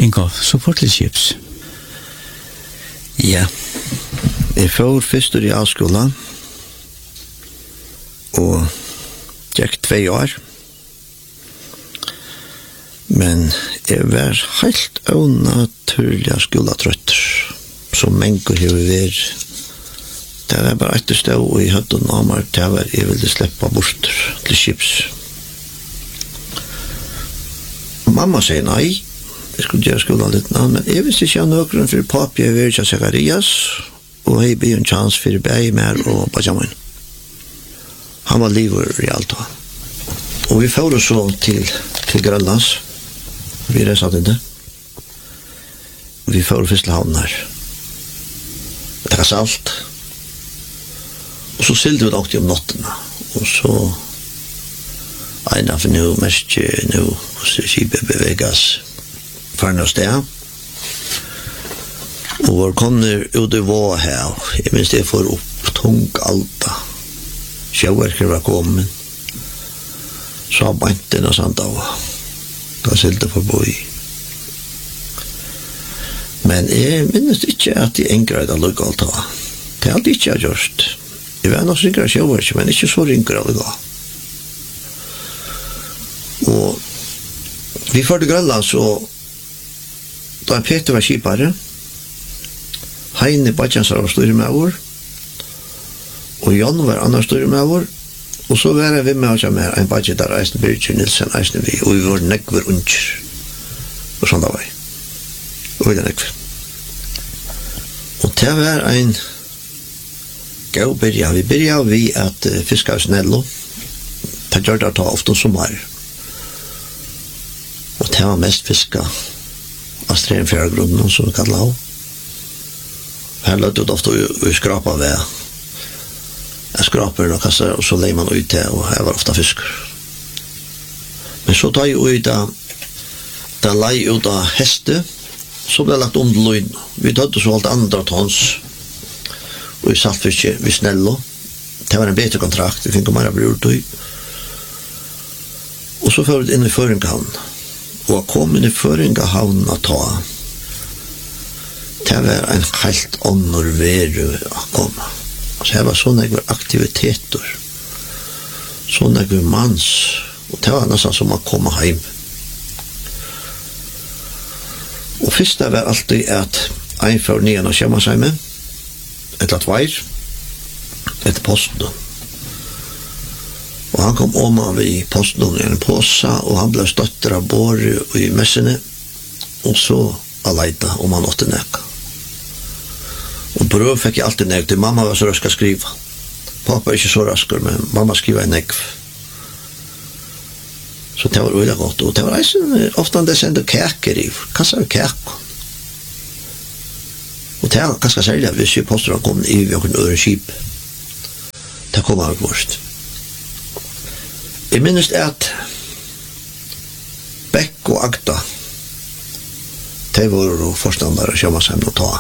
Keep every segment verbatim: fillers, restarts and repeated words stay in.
Ingolf, så fort til Kips. Ja, jeg får først i avskolen, og gikk tve år. Men jeg var helt unaturlig skoletrøtter, som mennesker har vært. Det var bare et sted i høtten av meg, det var jeg ville slippe bort til Kips. Mamma sier nei, jeg skulle gjøre skolen litt nå, men jeg visste ikke noen for papi jeg var ikke Zacharias, og jeg ble en chans for Berg mer og Benjamin. Han var livet i alt. Og vi får så til, til Grønlands. Vi reiste til det. Vi får først til havnen her. Det var salt. Og så silte vi nok til om nattene. Og så ena for nå, mest nå, hos skipet beveges for noe sted. Og vår kommer ut i vår her. Jeg minns det får opp tung alta. Sjøverker var kommet. Så har banten og sånt av. Da silte forbi. Men jeg minnes ikke at de enkere hadde lukket alt av. Det er alt ikke jeg har gjort. Jeg var nok ringere sjøverker, men ikke så ringere å lukket. Og vi får til Grønland, så da Peter var skipare, Heine Badjansar var større med vår, og Jan var annars større med vår, og så var vi med oss med en badje der Eisen Birgir Nilsen, Eisen vi, og vi var nekver unger, og sånn da var vi. Og vi var nekver. Og det var en gau byrja. Vi byrja vi at uh, fiska av snello, det gjør det ta ofte sommer. Og det var mest fiska av stregen fjerde grunnen, som vi kallet av. Her løtte det ofte å skrapa ved. Jeg skraper og kasser, og så leier man ut det, og her var ofte fisker. Men så tar jeg ut da, da leier ut av heste, så ble jeg lagt om til løgn. Vi tøtte så alt andre tons, og vi satt fiske ved snello. Det var en bedre kontrakt, vi fikk mer bror til. Og så fører vi inn i Føringehavn. Og jeg kom inn i Føringehavn og ta. Det var en helt ånder veru å komme. Så det var sånne aktiviteter. Sånne mans. Og det var nesten som å komme hjem. Og først det var alltid at en for nyan og Kjemmersheimen, et eller tvær, etter posten. Og han kom om av i posten i en påse, og han ble støtter av båre i messene, og så aleita om han åtte nekka. Og brød fikk jeg alltid nekk til mamma var så rask å skrive. Pappa er ikke så raskere, men mamma skriver en nekk. Så det var veldig godt, og det var eisen, ofte han det sendte kaker i, kasser av kaker. Og det var ganske særlig, hvis vi poster han kom i noen øre skip. Det kom av vårt. Jeg minnes det at Bekk og Agda, de var forstandere av Kjemmersheim og ta.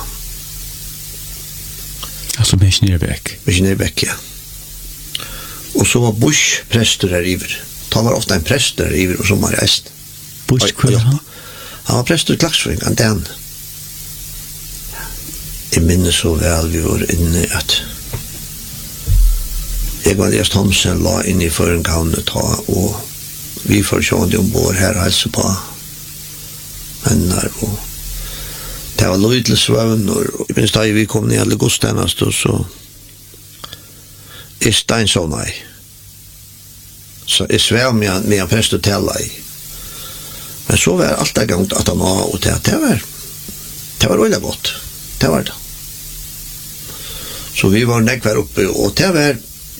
Altså Missionær Bekk? Missionær Bekk, ja. Og så var Bush prester her iver. Ta var ofte en prester her iver, og så var jeg est. Bush, hva er han? Han var prester i Klaksving, han den. Jeg minnes så vel vi var inne i at jeg var Elias Thomsen la inn i Føringehavn og ta, og vi får sjående ombord her helse på hennar, og det var lov til svøvn, og jeg minns da vi kom ned alle godstjenest, og så jeg stein så nei. Så jeg svev med, med en prest og tella i. Men så var alt det gangt at han var, og det, det var det var veldig godt. Det var det. Så vi var nekvar oppe, og det var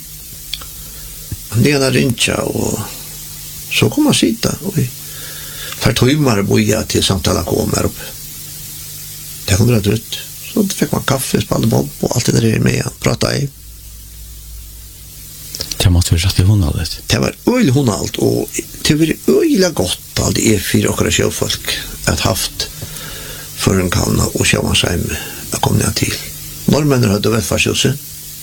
Nena Rincha, og så kom han sitta, og vi for tøymare boja til samtala kom her oppe. Det kom rett ut. Så fikk man kaffe, spalte bob, og alt det der med, prata i. Det måtte være rett i hundallet. Det var øyelig hundalt, og det var øyelig godt av de E fire okra sjøfolk at haft Føringehavn og Kjemmersheim å komme ned til. Norrmennene hadde velferdshuset,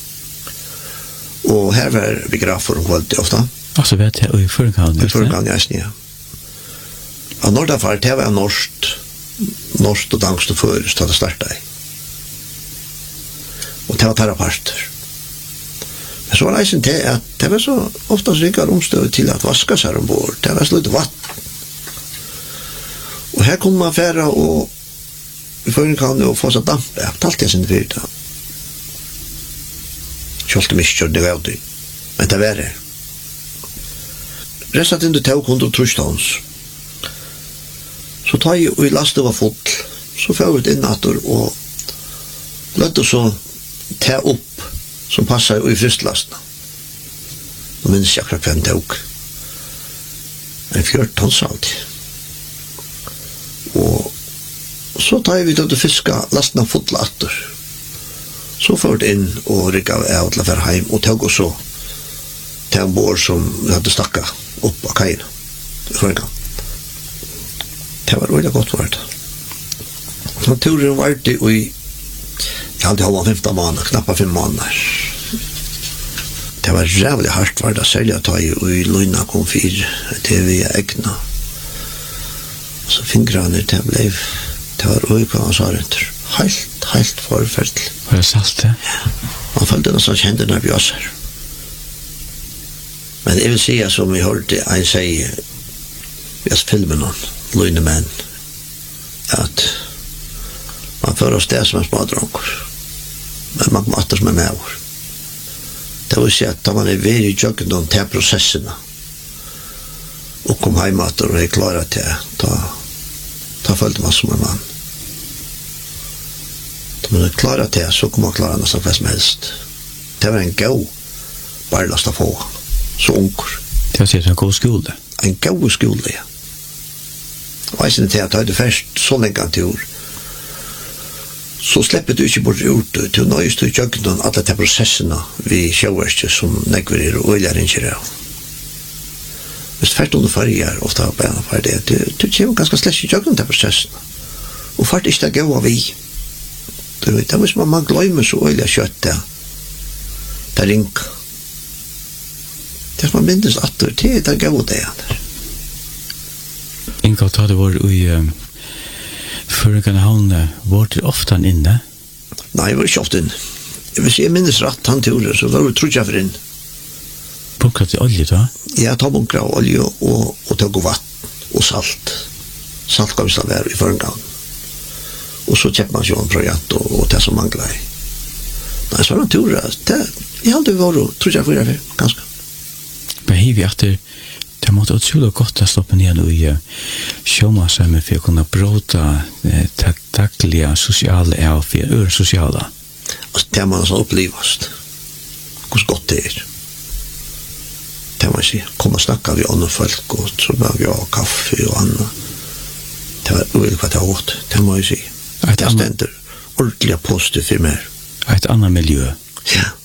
og her var biografer om kvalitet ofte. Altså vet jeg, og i Føringehavn, I Føringehavn, ja. Og Nordafar, det var norskt, norsk og dansk og først til det startet. Og det var teraparter. Men så var det til at det var så ofte ringer omstøy til at vaska seg ombord. Det var så litt vatten. Og her kunne man fære og vi får kan jo få seg damp. Jeg har alltid sin fyrt. Kjølte mye kjørt det var det. Men det var det. Restet inn til tog hundre trusståns. Så tar jeg og i lastet var fot. Så får vi inn etter og løtte så ta opp som passer i frystlastene. Nå minnes jeg akkurat hva en tog. En fjørt tons alltid. Og så tar vi til å fiske lastene fotla etter. Så får vi inn og rikket av til å være hjem og tog og så til en bord som vi hadde stakket opp av kajen i forrige. Det var veldig godt vært. Så turen var det i jeg hadde holdt femten måneder, knappe fem måneder. Det var rævlig hardt var det, særlig at jeg i Luna kom fire til vi egna. Så fingrene til ble, det var ui på hans arenter. Helt, helt forferdelig. Var det salt det? Ja, man følte nesten kjente når vi også her. Men jeg vil si som vi hørte en sier vi har filmet noen løgnemenn at man fører oss det som er smadronker men man kommer atter som er med over. Det vil si at da man er veldig i jøkken noen til prosessene og kom hjem atter og er klar til da, da følte man som en mann. Da man er klar til så kommer man klare nesten hva som helst. Det var en god barlast å få så unger. Det var sikkert en god skole. En god skole, ja. Og jeg synes til at jeg hadde først så lenge til år, så slipper du ikke bort ut til å nøyes til å gjøre noen alle de prosessene vi sjøverste som nekver er og øyler ikke er. Hvis først under farger er ofte på en av farger, du, du kommer ganske slett ikke gjøre noen de prosessene. Og først ikke det går vi. Du vet, det er hvis man, man glemmer så øyler kjøttet, det ringer. Det som man minnes at det er det gode det er. Inga tar det var i um, Føringen havne, var det ofte han inne? Nei, jeg var ikke ofte inne. Hvis jeg minnes rett han til ordet, så var det trodde jeg for inn. Bunkret til olje da? Ja, ta bunkret av olje og, og tog og vatten og salt. Salt kan vi stå være i Føringen. Og så kjøper man jo en projekt og, og det som mangler. Nei, så var det til ordet. Jeg hadde vært, trodde jeg for det for, ganske. Men hei vi etter det måtte utrolig godt å stoppe ned i sjåmasømme for å kunne bråta det daglige sosiale av for øre sosiale. Altså, det må man så opplevast. Hvor godt det er. Det må jeg si. Kom og snakke vi andre folk, og så var vi av kaffe og annet. Det var uvillig hva det var godt. Det må jeg si. Det stender ordentlig positivt for meg. Et annet miljø. Ja.